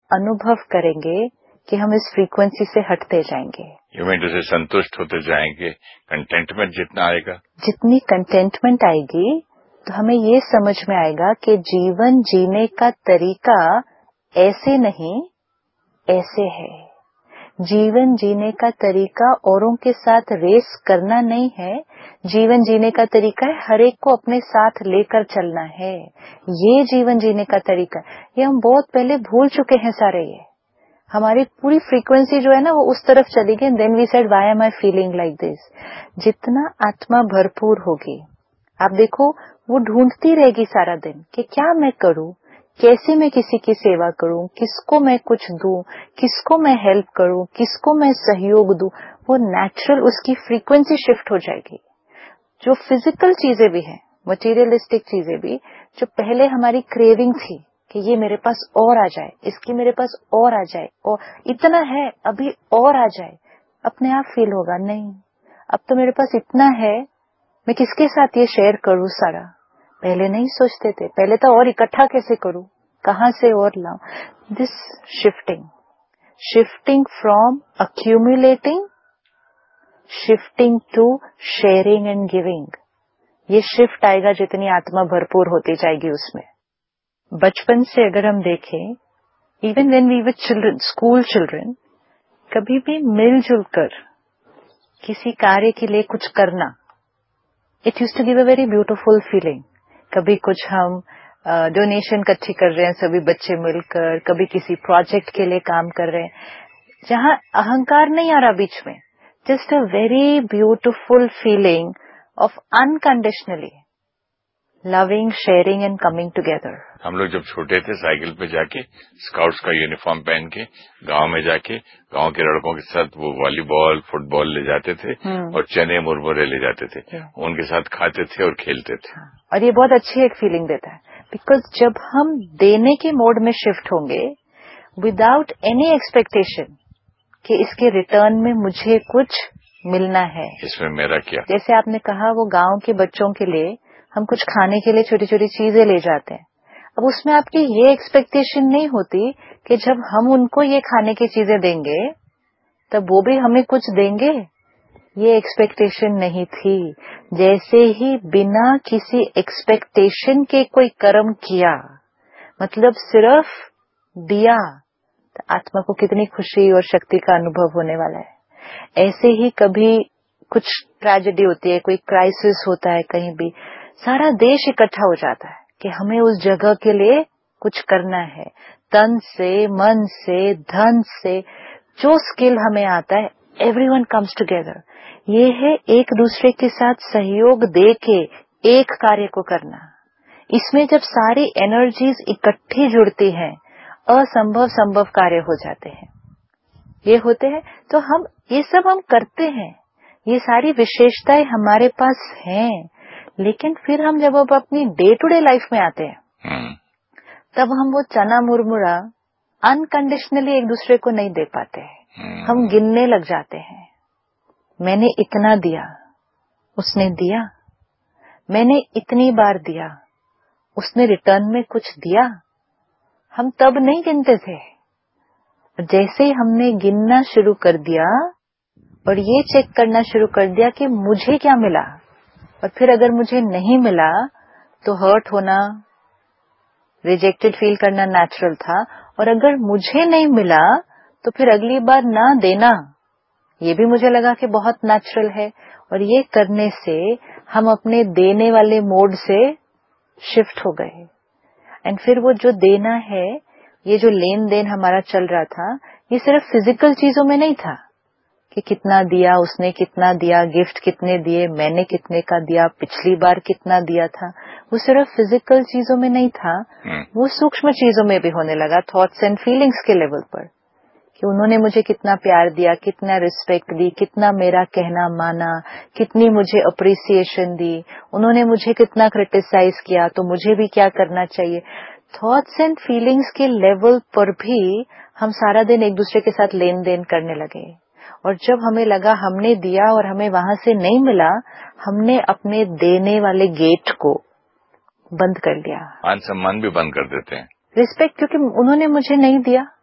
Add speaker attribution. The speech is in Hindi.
Speaker 1: अनुभव करेंगे कि हम इस फ्रीक्वेंसी से हटते जाएंगे।
Speaker 2: यू मीन टू से संतुष्ट होते जाएंगे, कंटेंटमेंट जितना आएगा,
Speaker 1: जितनी कंटेंटमेंट आएगी तो हमें ये समझ में आएगा कि जीवन जीने का तरीका ऐसे नहीं ऐसे है। जीवन जीने का तरीका औरों के साथ रेस करना नहीं है, जीवन जीने का तरीका है हर एक को अपने साथ लेकर चलना है। ये जीवन जीने का तरीका, ये हम बहुत पहले भूल चुके हैं सारे। ये हमारी पूरी फ्रीक्वेंसी जो है ना वो उस तरफ चली गई। Then we said why am I feeling like this. जितना आत्मा भरपूर होगी, आप देखो वो ढूंढती रहेगी सारा दिन कि क्या मैं करूं, कैसे मैं किसी की सेवा करूं, किसको मैं कुछ दूं, किसको मैं हेल्प करूं, किसको मैं सहयोग दूं। वो नेचुरल उसकी फ्रीक्वेंसी शिफ्ट हो जाएगी। जो फिजिकल चीजें भी हैं, मटेरियलिस्टिक चीजें भी, जो पहले हमारी क्रेविंग थी कि ये मेरे पास और आ जाए, इसकी मेरे पास और आ जाए, और इतना है अभी और आ जाए, अपने आप फील होगा नहीं अब तो मेरे पास इतना है, मैं किसके साथ ये शेयर करूं सारा। पहले नहीं सोचते थे, पहले तो और इकट्ठा कैसे करूं, कहां से और लाऊं। This shifting from accumulating, shifting to sharing and giving. ये शिफ्ट आएगा जितनी आत्मा भरपूर होती जाएगी उसमें। बचपन से अगर हम देखें, even when we were children, school children, कभी भी मिलजुल कर किसी कार्य के लिए कुछ करना, it used to give a very beautiful feeling. कभी कुछ हम डोनेशन इकट्ठी कर रहे हैं सभी बच्चे मिलकर, कभी किसी प्रोजेक्ट के लिए काम कर रहे हैं, जहां अहंकार नहीं आ रहा बीच में, just a very beautiful feeling of unconditionally loving, sharing and coming together.
Speaker 2: हम लोग जब छोटे थे साइकिल पे जाके स्काउट्स का यूनिफॉर्म पहन के गांव में जाके गांव के लड़कों के साथ वो वॉलीबॉल फुटबॉल ले जाते थे और चने मुरमुरे ले जाते थे, उनके साथ खाते थे और खेलते थे।
Speaker 1: और ये बहुत अच्छी एक फीलिंग देता है, बिकॉज जब हम देने के मोड में शिफ्ट होंगे विदाउट एनी एक्सपेक्टेशन कि इसके रिटर्न में मुझे कुछ मिलना है,
Speaker 2: इसमें मेरा क्या।
Speaker 1: जैसे आपने कहा वो गांव के बच्चों के लिए हम कुछ खाने के लिए छोटी छोटी चीजें ले जाते हैं। अब उसमें आपकी ये एक्सपेक्टेशन नहीं होती कि जब हम उनको ये खाने की चीजें देंगे तब वो भी हमें कुछ देंगे, ये एक्सपेक्टेशन नहीं थी। जैसे ही बिना किसी एक्सपेक्टेशन के कोई कर्म किया, मतलब सिर्फ दिया, तो आत्मा को कितनी खुशी और शक्ति का अनुभव होने वाला है। ऐसे ही कभी कुछ ट्रेजेडी होती है, कोई क्राइसिस होता है कहीं भी, सारा देश इकट्ठा हो जाता है कि हमें उस जगह के लिए कुछ करना है, तन से, मन से, धन से, जो स्किल हमें आता है, एवरीवन कम्स टुगेदर। ये है एक दूसरे के साथ सहयोग दे के एक कार्य को करना। इसमें जब सारी एनर्जीज इकट्ठी जुड़ती हैं, असंभव संभव कार्य हो जाते हैं। ये होते हैं तो हम ये सब हम करते हैं, ये सारी विशेषताएं हमारे पास हैं, लेकिन फिर हम जब अब अपनी डे टू डे लाइफ में आते हैं तब हम वो चना मुरमुरा अनकंडीशनली एक दूसरे को नहीं दे पाते हैं। हम गिनने लग जाते हैं, मैंने इतना दिया, उसने दिया, मैंने इतनी बार दिया, उसने रिटर्न में कुछ दिया। हम तब नहीं गिनते थे, जैसे ही हमने गिनना शुरू कर दिया और ये चेक करना शुरू कर दिया कि मुझे क्या मिला, और फिर अगर मुझे नहीं मिला तो हर्ट होना, रिजेक्टेड फील करना नेचुरल था, और अगर मुझे नहीं मिला तो फिर अगली बार ना देना, ये भी मुझे लगा कि बहुत नेचुरल है। और ये करने से हम अपने देने वाले मोड से शिफ्ट हो गए। एंड फिर वो जो देना है, ये जो लेन देन हमारा चल रहा था, ये सिर्फ फिजिकल चीजों में नहीं था कि कितना दिया, उसने कितना दिया, गिफ्ट कितने दिए, मैंने कितने का दिया, पिछली बार कितना दिया था। वो सिर्फ फिजिकल चीजों में नहीं था, वो सूक्ष्म चीजों में भी होने लगा, थॉट्स एंड फीलिंग्स के लेवल पर, कि उन्होंने मुझे कितना प्यार दिया, कितना रिस्पेक्ट दी, कितना मेरा कहना माना, कितनी मुझे अप्रिसिएशन दी, उन्होंने मुझे कितना क्रिटिसाइज किया, तो मुझे भी क्या करना चाहिए। थॉट्स एंड फीलिंग्स के लेवल पर भी हम सारा दिन एक दूसरे के साथ लेन देन करने लगे। और जब हमें लगा हमने दिया और हमें वहां से नहीं मिला, हमने अपने देने वाले गेट को बंद कर दिया।
Speaker 2: मान सम्मान भी बंद कर देते हैं,
Speaker 1: रिस्पेक्ट, क्योंकि उन्होंने मुझे नहीं दिया,